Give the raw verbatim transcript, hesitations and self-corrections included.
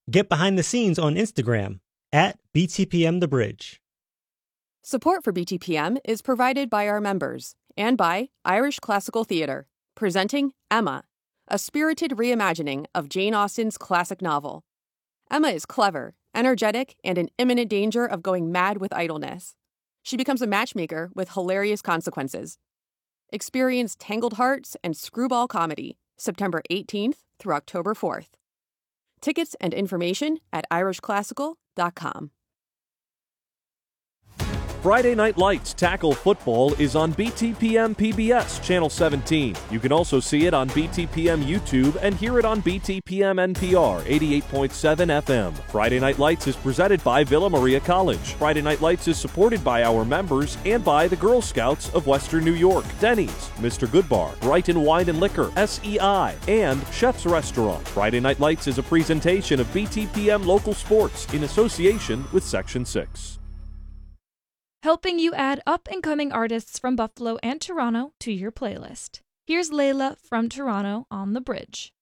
Get behind the scenes on Instagram at B T P M The Bridge. Support for B T P M is provided by our members and by Irish Classical Theatre, presenting Emma, a spirited reimagining of Jane Austen's classic novel. Emma is clever, energetic, and in imminent danger of going mad with idleness. She becomes a matchmaker with hilarious consequences. Experience Tangled Hearts and Screwball Comedy, September eighteenth through October fourth. Tickets and information at irish classical dot com. Friday Night Lights Tackle Football is on B T P M P B S Channel seventeen. You can also see it on B T P M YouTube and hear it on B T P M N P R eighty-eight point seven F M. Friday Night Lights is presented by Villa Maria College. Friday Night Lights is supported by our members and by the Girl Scouts of Western New York, Denny's, Mister Goodbar, Brighton Wine and Liquor, S E I, and Chef's Restaurant. Friday Night Lights is a presentation of B T P M Local Sports in association with Section six. Helping you add up-and-coming artists from Buffalo and Toronto to your playlist. Here's Layla from Toronto on The Bridge.